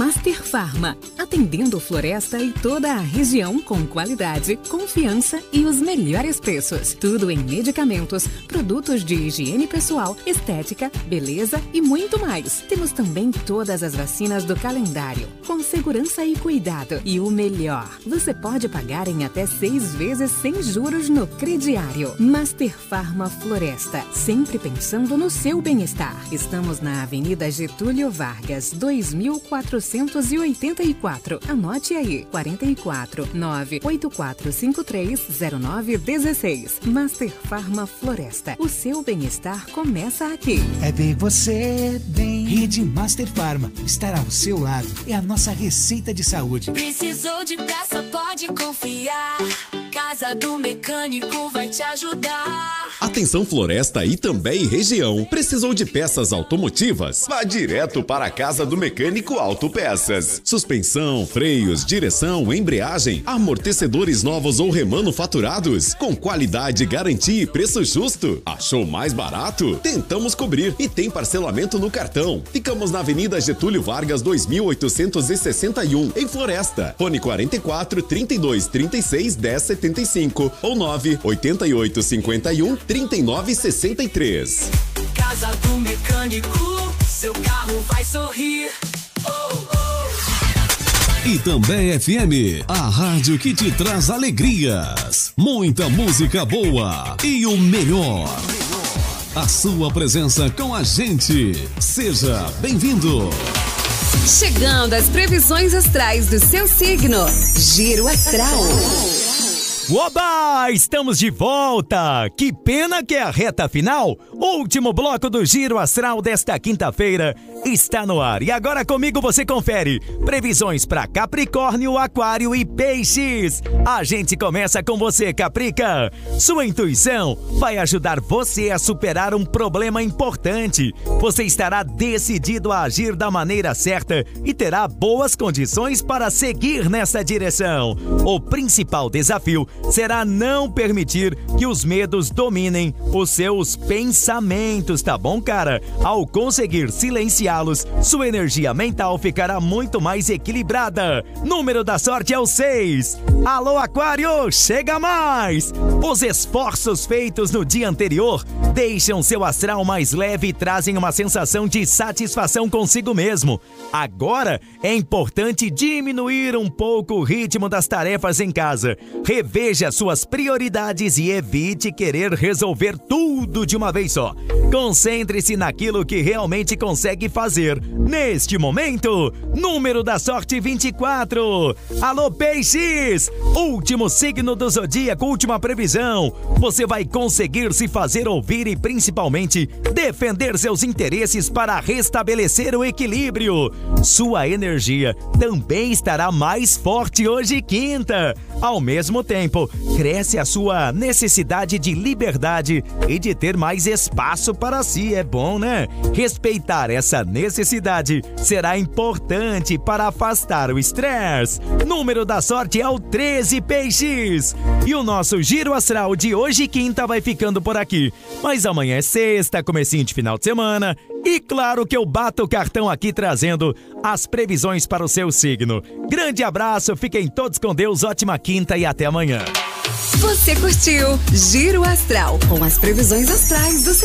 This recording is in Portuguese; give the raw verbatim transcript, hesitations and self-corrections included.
Master Farma, atendendo Floresta e toda a região com qualidade, confiança e os melhores preços. Tudo em medicamentos, produtos de higiene pessoal, estética, beleza e muito mais. Temos também todas as vacinas do calendário, com segurança e cuidado. E o melhor, você pode pagar em até seis vezes sem juros no crediário. Master Farma Floresta, sempre pensando no seu bem-estar. Estamos na Avenida Getúlio Vargas, dois mil quatrocentos e oitenta e quatro. Anote aí, quarenta e quatro, nove oito quatro cinco três, zero nove um seis. Master Farma Floresta, o seu bem-estar começa aqui. É bem você, bem. Rede Master Farma, estar ao seu lado. É a nossa receita de saúde. Precisou de peça, pode confiar. Casa do Mecânico vai te ajudar. Atenção Floresta e também região. Precisou de peças automotivas? Vá direto para a Casa do Mecânico Autopeças. Suspensão, freios, direção, embreagem, amortecedores novos ou remanufaturados, com qualidade, garantia e preço justo. Achou mais barato? Tentamos cobrir e tem parcelamento no cartão. Ficamos na Avenida Getúlio Vargas, dois mil oitocentos e sessenta e um, em Floresta. Fone quarenta e quatro, trinta e dois, trinta e seis, dez, setenta e cinco ou nove oito oito cinco um, trinta e nove sessenta e três. Casa do Mecânico, seu carro vai sorrir. Oh, oh. E também F M, a rádio que te traz alegrias, muita música boa e o melhor. A sua presença com a gente. Seja bem-vindo. Chegando às previsões astrais do seu signo. Giro Astral. Oba! Estamos de volta! Que pena que é a reta final. O último bloco do Giro Astral desta quinta-feira está no ar. E agora comigo você confere previsões para Capricórnio, Aquário e Peixes. A gente começa com você, Caprica. Sua intuição vai ajudar você a superar um problema importante. Você estará decidido a agir da maneira certa e terá boas condições para seguir nessa direção. O principal desafio será não permitir que os medos dominem os seus pensamentos, tá bom, cara? Ao conseguir silenciá-los, sua energia mental ficará muito mais equilibrada. Número da sorte é o seis. Alô, Aquário, chega mais! Os esforços feitos no dia anterior deixam seu astral mais leve e trazem uma sensação de satisfação consigo mesmo. Agora é importante diminuir um pouco o ritmo das tarefas em casa. Reveja suas prioridades e evite querer resolver tudo de uma vez só. Concentre-se naquilo que realmente consegue fazer. Neste momento, número da sorte vinte e quatro. Alô, Peixes! Último signo do zodíaco, última previsão. Você vai conseguir se fazer ouvir e principalmente defender seus interesses para restabelecer o equilíbrio. Sua energia também estará mais forte hoje, quinta. Ao mesmo tempo, cresce a sua necessidade de liberdade e de ter mais espaço para si, é bom, né? Respeitar essa necessidade será importante para afastar o estresse. Número da sorte é o treze, Peixes. E o nosso Giro Astral de hoje, quinta, vai ficando por aqui. Mas amanhã é sexta, comecinho de final de semana. E claro que eu bato o cartão aqui trazendo as previsões para o seu signo. Grande abraço, fiquem todos com Deus, ótima quinta e até amanhã. Você curtiu Giro Astral com as previsões astrais do seu